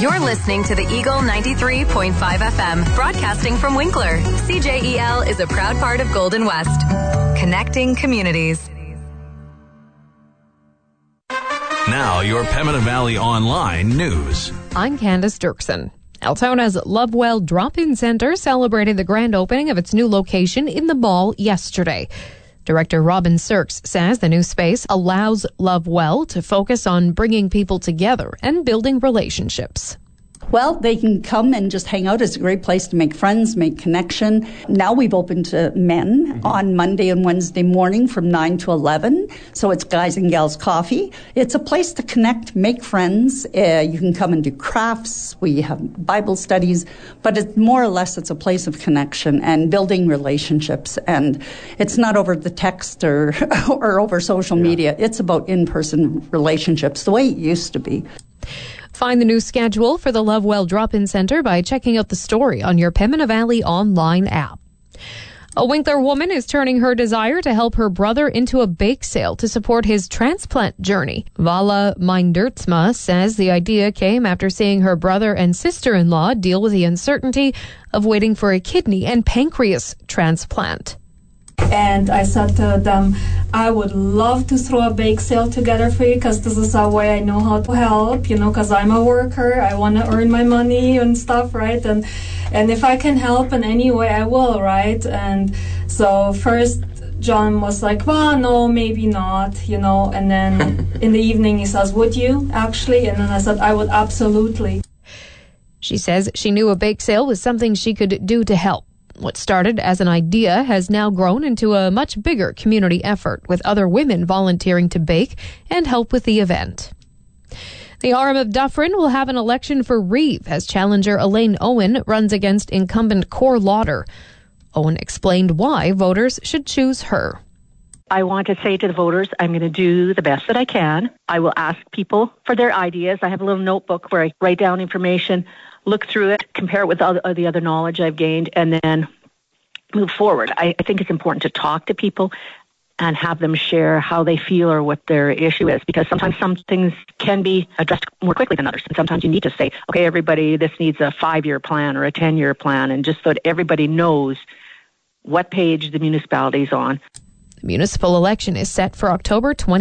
You're listening to the Eagle 93.5 FM, broadcasting from Winkler. CJEL is a proud part of Golden West, connecting communities. Now, your Pembina Valley Online news. I'm Candace Dirksen. Altona's Lovewell Drop-In Centre celebrated the grand opening of its new location in the mall yesterday. Director Robin Sirks says the new space allows Lovewell to focus on bringing people together and building relationships. Well, they can come and just hang out. It's a great place to make friends, make connection. Now we've opened to men on Monday and Wednesday morning from 9 to 11. So it's guys and gals coffee. It's a place to connect, make friends. You can come and do crafts. We have Bible studies. But it's more or less, it's a place of connection and building relationships. And it's not over the text or over social media. It's about in-person relationships, the way it used to be. Find the new schedule for the Lovewell Drop-In Centre by checking out the story on your Pembina Valley Online app. A Winkler woman is turning her desire to help her brother into a bake sale to support his transplant journey. Vala Mindertsma says the idea came after seeing her brother and sister-in-law deal with the uncertainty of waiting for a kidney and pancreas transplant. And I said to them, I would love to throw a bake sale together for you because this is a way I know how to help, because I'm a worker. I want to earn my money and stuff, right? And if I can help in any way, I will, right? And so first, John was like, well, no, maybe not, And then in the evening, he says, would you actually? And then I said, I would absolutely. She says she knew a bake sale was something she could do to help. What started as an idea has now grown into a much bigger community effort, with other women volunteering to bake and help with the event. The Arm of Dufferin will have an election for Reeve as challenger Elaine Owen runs against incumbent Cor Lauder. Owen explained why voters should choose her. I want to say to the voters, I'm going to do the best that I can. I will ask people for their ideas. I have a little notebook where I write down information, look through it, compare it with the other knowledge I've gained, and then move forward. I think it's important to talk to people and have them share how they feel or what their issue is, because sometimes some things can be addressed more quickly than others. And sometimes you need to say, okay, everybody, this needs a 5-year plan or a 10-year plan, and just so that everybody knows what page the municipality is on. The municipal election is set for October 20.